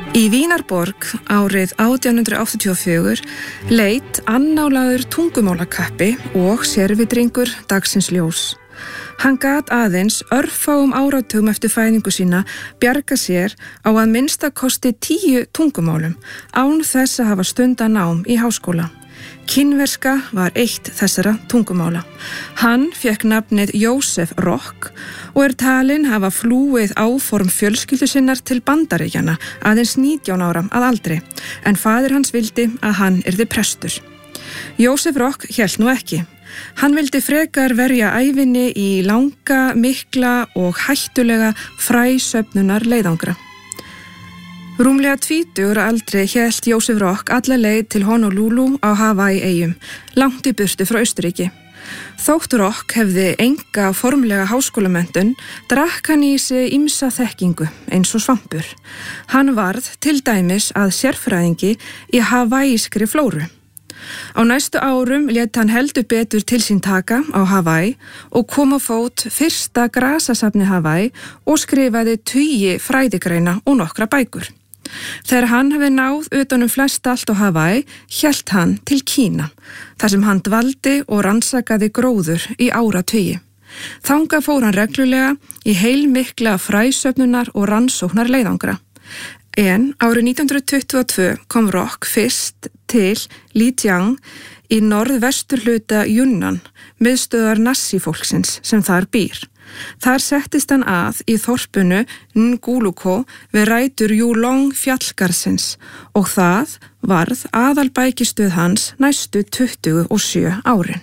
Í Vínarborg árið 1884 leit annálaður tungumálakappi og sérvitringur dagsins ljós. Hann gat aðeins örfáum áratugum eftir fæðingu sína bjarga sér á að minnstakosti 10 tungumálum án þess að hafa stundað nám í háskóla. Kínverska var eitt þessara tungumála. Hann fékk nafnið Joseph Rock og talinn hafa flúið áform fjölskyldu sinnar til Bandaríkjanna aðeins 19 ára að aldri, en faðir hans vildi að hann yrði prestur. Joseph Rock hélt nú ekki. Hann vildi frekar verja ævinni í langa, mikla og hættulega fræsöfnunar leiðangra. Rúmlega 20 ára aldri hélt Joseph Rock alla leið til Honolulu á Hawaii-eyjum, langt í burtu frá Austurríki. Þótt Rock hefði enga formlega háskólamenntun, drakk hann í sig ýmsa þekkingu eins og svampur. Hann varð til dæmis að sérfræðingi í hawaiiskri flóru. Á næstu árum lét hann heldur betur til sín taka á Hawaii og kom á fót fyrsta grasasafni Hawaii og skrifaði tugi fræðigreina og nokkra bækur. Þegar hann hefði náð utan flest allt á Hawaii, hélt hann til Kína, þar sem hann dvaldi og rannsakaði gróður í áratugi. Þangað fór hann reglulega í heilmikla fræsöfnunar og rannsóknar leiðangra. En árið 1922 kom Rock fyrst til Lijiang í norðvesturhluta Yunnan, miðstöðvar Nasi-fólksins sem þar býr. Þar settist hann að í þorpinu Nguluko við rætur Yulong fjallgarðsins og það varð aðalbækistöð hans næstu 27 árin.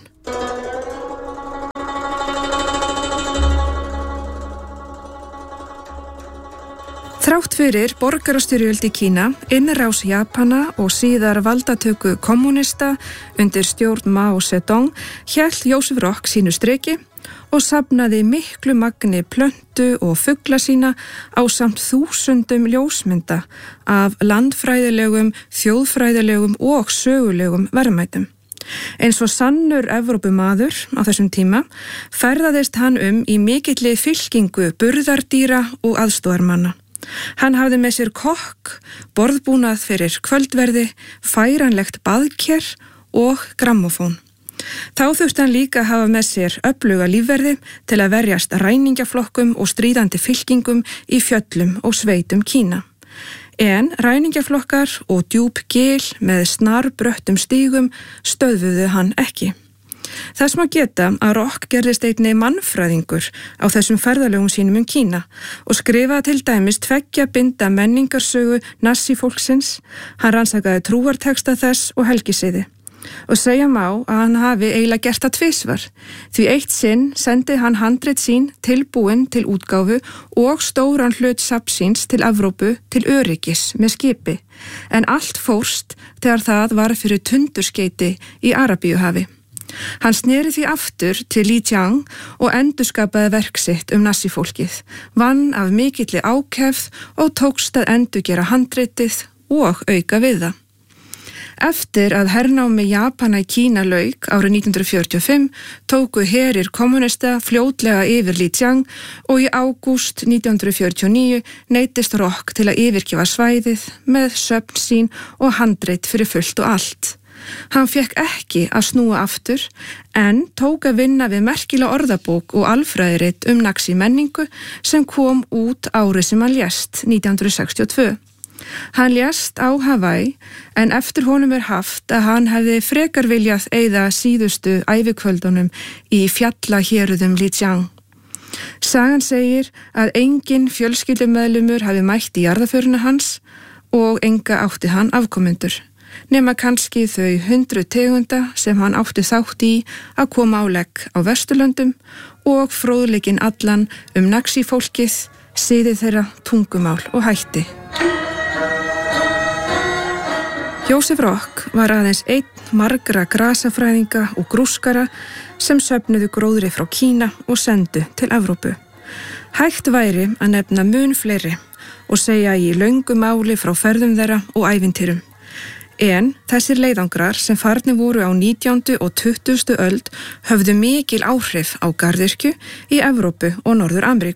Þrátt fyrir borgarastyrjöld í Kína, innrás Japana og síðar valdatöku kommunista undir stjórn Mao Zedong hélt Joseph Rock sínu striki og safnaði miklu magni plöntu og fugla sína ásamt þúsundum ljósmynda af landfræðilegum, þjóðfræðilegum og sögulegum verðmætum. Eins og sannur Evrópumaður á þessum tíma ferðaðist hann í mikilli fylkingu burðardýra og aðstoðarmanna. Hann hafði með sér kokk, borðbúnað fyrir kvöldverði, færanlegt baðker og grammófón. Þá þurfti hann líka að hafa með sér öfluga lífverði til að verjast ræningjaflokkum og stríðandi fylkingum í fjöllum og sveitum Kína. En ræningjaflokkar og djúp gil með snarbröttum stígum stöðvuðu hann ekki. Þess má geta að Rock gerðist einnig mannfræðingur á þessum ferðalögum sínum Kína og skrifaði til dæmis 2 binda menningarsögu Nasi-fólksins. Hann rannsakaði trúarteksta þess og helgisiði. Og segja má að hann hafi eiginlega gert það tvisvar, því eitt sinn sendi hann handrit sín tilbúin til útgáfu og stóran hlut safnsins til Evrópu til öryggis með skipi, en allt fórst þegar það var fyrir tundurskeyti í Arabíuhafi. Hann sneri því aftur til Lijiang og endurskapaði verk sitt Nasi-fólkið, vann af mikilli ákefð og tókst að endurgera handritið og auka við það. Eftir að hernámi Japana í Kína lauk árið 1945 tóku herir kommunista fljótlega yfir Lijiang og í ágúst 1949 neyddist Rock til að yfirgefa svæðið með söfn sín og handrit fyrir fullt og allt. Hann fékk ekki að snúa aftur en tók að vinna við merkilega orðabók og alfræðirit Nasi menningu sem kom út árið sem hann lést 1962. Hann lést á Hawaii en eftir honum haft að hann hefði frekar viljað eyða síðustu ævikvöldunum í fjallahéruðum Lijiang. Sagan segir að engin fjölskyldumeðlimur hafi mætt í jarðarförina hans og enga átti hann afkomendur, nema kannski þau 100 tegunda sem hann átti þátt í að koma á legg á Vesturlöndum og fróðleikinn allan Nasi-fólkið, siði þeirra, tungumál og hætti. Joseph Rock var aðeins einn margra grasafræðinga og grúskara sem söfnuðu gróðri frá Kína og sendu til Evrópu. Hægt væri að nefna mun fleiri og segja í löngu máli frá ferðum þeirra og ævintýrum. En þessir leiðangrar sem farnir voru á 19. og 20. öld höfðu mikil áhrif á garðyrkju í Evrópu og Norður-Ameríku.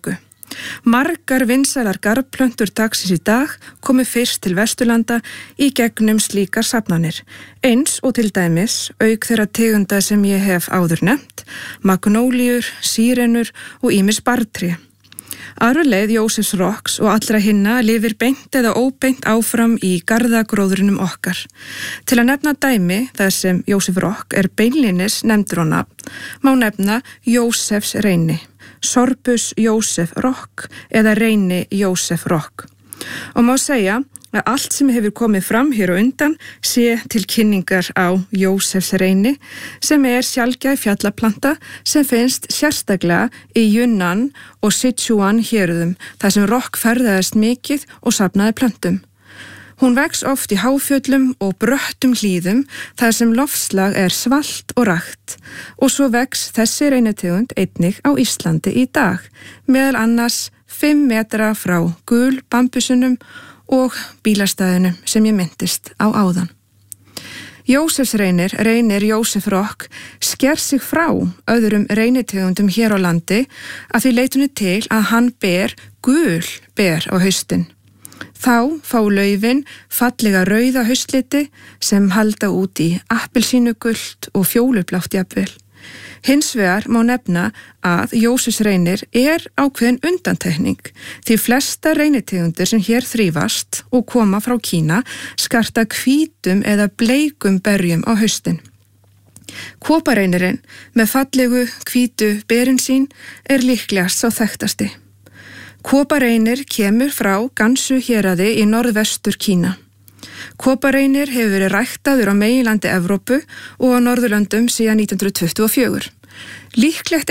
Margar vinsælar garðplöntur dagsins í dag komu fyrst til Vesturlanda í gegnum slíkar safnanir, eins og til dæmis auk þeirra tegunda sem ég hef áður nefnt, magnóliur, sírenur og ýmis barrtré. Arfleið Jósefs Rocks og allra hinna lifir beint eða óbeint áfram í garðagróðrinum okkar. Til að nefna dæmi þar sem Jósef Rock beinlínis nefndur á nafn, má nefna Jósefs Reyni, Sorbus Jósef Rock eða Reyni Jósef Rock. Og má segja að allt sem hefur komið fram hér á undan sé til kynningar á Jósefs Reyni sem sjaldgæf fjallaplanta sem finnst sérstaklega í Yunnan og Sichuan hérðum þar sem Rock ferðaðist mikið og safnaði plöntum. Hún vex oft í háfjöllum og bröttum hlíðum þar sem loftslag svalt og rakt og svo vex þessi reynitegund einnig á Íslandi í dag, meðal annars 5 metra frá gul bambusunum og bílastæðinu sem ég myndist á áðan. Jósefs Reynir Jósef Rock sker sig frá öðrum reynitegundum hér á landi að því leytinu til að hann ber gul ber á haustin. Þá fá laufin fallega rauða haustliti sem halda út í appelsínugult og fjólublátt jafnvel. Hins vegar má nefna að Jósefs Reynir ákveðin undantekning því flesta reynitegundir sem hér þrífast og koma frá Kína skarta hvítum eða bleikum berjum á haustin. Kopareynirinn með fallegu hvítu berin sín líklegast sá þekktasti. Kopareynir kemur frá Gansu héraði í norðvestur Kína. Kopareynir hefur verið ræktaður á meginlandi Evrópu og á Norðurlöndum síðan 1924. Líklegt